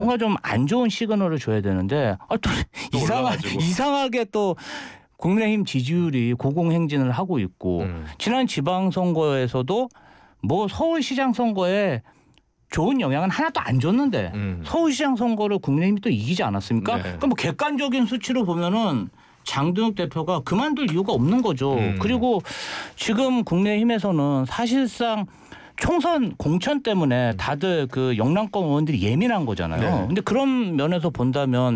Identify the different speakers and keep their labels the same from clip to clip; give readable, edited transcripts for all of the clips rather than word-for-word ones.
Speaker 1: 뭔가 좀 안 좋은 시그널을 줘야 되는데 또 이상하게 또 국민의힘 지지율이 고공행진을 하고 있고 지난 지방선거에서도 뭐 서울시장 선거에 좋은 영향은 하나도 안 줬는데 서울시장 선거를 국민의힘이 또 이기지 않았습니까?
Speaker 2: 네.
Speaker 1: 그러니까 뭐 객관적인 수치로 보면은 장동혁 대표가 그만둘 이유가 없는 거죠. 그리고 지금 국민의힘에서는 사실상 총선 공천 때문에 다들 그 영남권 의원들이 예민한 거잖아요.
Speaker 2: 네.
Speaker 1: 근데 그런 면에서 본다면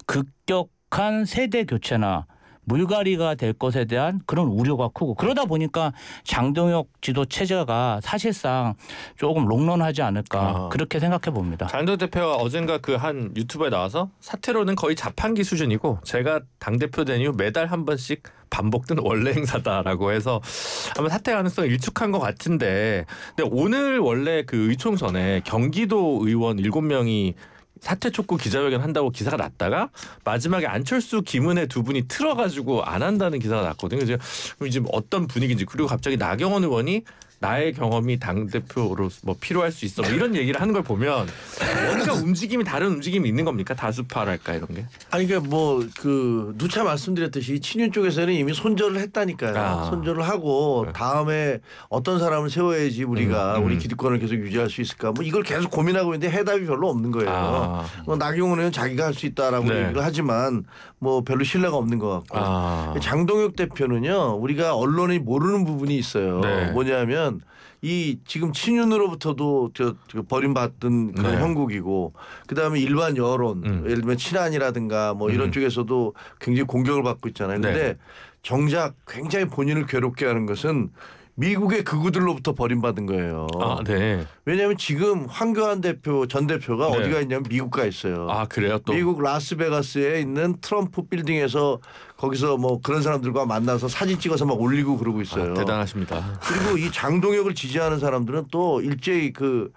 Speaker 1: 급격한 세대 교체나 물갈이가 될 것에 대한 그런 우려가 크고 그러다 보니까 장동혁 지도 체제가 사실상 조금 롱런하지 않을까 그렇게 생각해 봅니다.
Speaker 2: 장동혁 대표가 어젠가 그 한 유튜브에 나와서 사퇴로는 거의 자판기 수준이고 제가 당대표 된 이후 매달 한 번씩 반복된 원래 행사다라고 해서 아마 사퇴 가능성이 일축한 것 같은데 근데 오늘 원래 그 의총선에 경기도 의원 7명이 사퇴 촉구 기자회견 한다고 기사가 났다가 마지막에 안철수, 김은혜 두 분이 틀어가지고 안 한다는 기사가 났거든요. 지금 어떤 분위기인지 그리고 갑자기 나경원 의원이 나의 경험이 당대표로 뭐 필요할 수 있어 뭐 이런 얘기를 하는 걸 보면 뭔가 움직임이 다른 움직임이 있는 겁니까? 다수파랄까 이런 게?
Speaker 3: 아니 그러니까 뭐 그 누차 말씀드렸듯이 친윤 쪽에서는 이미 손절을 했다니까요. 손절을 하고 다음에 어떤 사람을 세워야지 우리가 우리 기득권을 계속 유지할 수 있을까 뭐 이걸 계속 고민하고 있는데 해답이 별로 없는 거예요. 뭐 나경원 의원은 자기가 할 수 있다라고 얘기를 하지만 뭐 별로 신뢰가 없는 것 같고 장동혁 대표는요 우리가 언론이 모르는 부분이 있어요. 뭐냐면 이 지금 친윤으로부터도 저 버림받던 그런 형국이고 그다음에 일반 여론 예를 들면 친한이라든가 뭐 이런 쪽에서도 굉장히 공격을 받고 있잖아요. 근데 정작 굉장히 본인을 괴롭게 하는 것은 미국의 극우들로부터 버림받은 거예요. 왜냐하면 지금 황교안 대표 전 대표가 어디가 있냐면 미국 가 있어요.
Speaker 2: 그래요? 또
Speaker 3: 미국 라스베가스에 있는 트럼프 빌딩에서 거기서 뭐 그런 사람들과 만나서 사진 찍어서 막 올리고 그러고 있어요.
Speaker 2: 대단하십니다.
Speaker 3: 그리고 이 장동혁을 지지하는 사람들은 또 일제히 그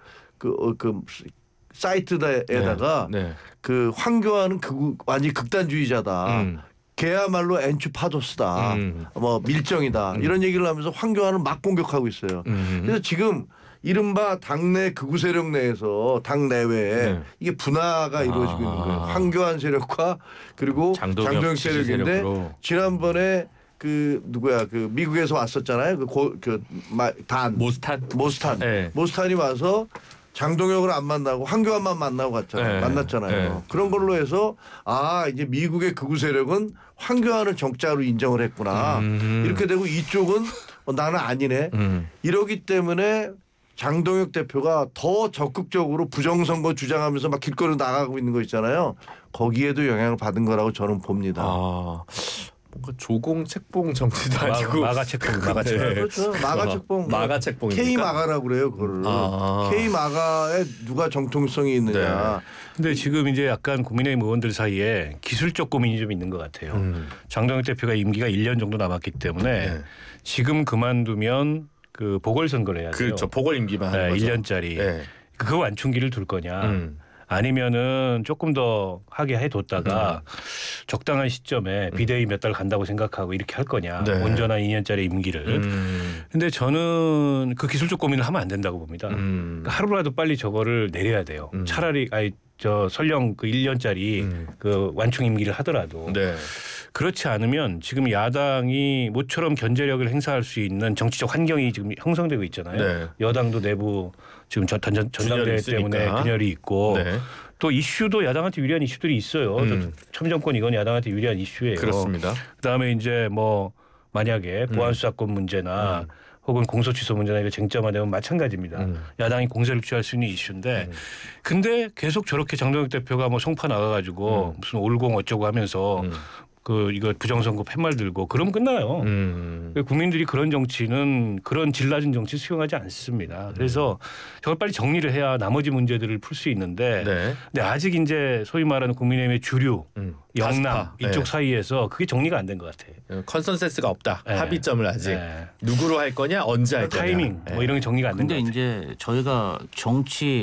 Speaker 3: 사이트에다가 그 황교안은 완전 극단주의자다. 걔야말로 엔추파도스다. 뭐 밀정이다. 이런 얘기를 하면서 황교안을 막 공격하고 있어요. 그래서 지금 이른바 당내 극우 세력 내에서 당 내외에 이게 분화가 이루어지고 있는 거예요. 황교안 세력과 그리고 장동혁 세력인데 지난번에 그 누구야 그 미국에서 왔었잖아요. 모스탄이 와서 장동혁을 안 만나고 황교안만 만나고 만났잖아요. 그런 걸로 해서 이제 미국의 극우 세력은 황교안을 정자로 인정을 했구나. 이렇게 되고 이쪽은 나는 아니네. 이러기 때문에 장동혁 대표가 더 적극적으로 부정선거 주장하면서 막 길거리로 나가고 있는 거 있잖아요. 거기에도 영향을 받은 거라고 저는 봅니다.
Speaker 2: 뭔가 조공 책봉 정치도 아니고
Speaker 1: 마가 책봉.
Speaker 3: 그렇죠. 마가 책봉.
Speaker 2: 마가 책봉입니까?
Speaker 3: K 마가라고 그래요, 그거를. K 마가에 누가 정통성이 있느냐.
Speaker 4: 근데 지금 이제 약간 국민의힘 의원들 사이에 기술적 고민이 좀 있는 것 같아요. 장동혁 대표가 임기가 1년 정도 남았기 때문에 지금 그만두면 그 보궐선거를 해야 돼요.
Speaker 2: 그렇죠. 보궐 임기만 하는 거죠.
Speaker 4: 1년짜리. 그 완충기를 둘 거냐. 아니면은 조금 더 하게 해뒀다가 적당한 시점에 비대위 몇 달 간다고 생각하고 이렇게 할 거냐. 온전한 2년짜리 임기를. 근데 저는 그 기술적 고민을 하면 안 된다고 봅니다. 그러니까 하루라도 빨리 저거를 내려야 돼요. 차라리 설령 그 1년짜리 그 완충 임기를 하더라도 그렇지 않으면 지금 야당이 모처럼 견제력을 행사할 수 있는 정치적 환경이 지금 형성되고 있잖아요. 여당도 내부 지금 전당대회 때문에 균열이 있고 또 이슈도 야당한테 유리한 이슈들이 있어요. 참정권 이건 야당한테 유리한 이슈예요.
Speaker 2: 그렇습니다.
Speaker 4: 그다음에 이제 뭐 만약에 보안수 사건 문제나 혹은 공소 취소 문제나 이거 쟁점화 되면 마찬가지입니다. 야당이 공세를 취할 수 있는 이슈인데 근데 계속 저렇게 장동혁 대표가 뭐 송파 나가가지고 무슨 올공 어쩌고 하면서 이거 부정선거 팻말 들고 그러면 끝나요. 국민들이 그런 정치는 그런 질 낮은 정치 수용하지 않습니다. 그래서 저걸 빨리 정리를 해야 나머지 문제들을 풀 수 있는데 근데 아직 이제 소위 말하는 국민의힘의 주류 영남 이쪽 사이에서 그게 정리가 안 된 것 같아요.
Speaker 2: 컨센서스가 없다. 합의점을 아직 누구로 할 거냐 언제 할 거냐.
Speaker 4: 타이밍 뭐 이런 게 정리가 안 된 것 같아요.
Speaker 1: 근데 이제 저희가 정치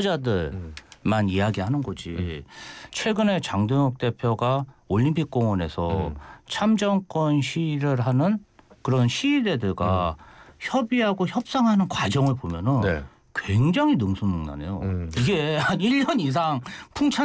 Speaker 1: 관여자들만 이야기하는 거지. 최근에 장동혁 대표가 올림픽공원에서 참정권 시위를 하는 그런 시위대들과 협의하고 협상하는 과정을 보면은 굉장히 능수능란해요. 이게 한 1년 이상 풍찬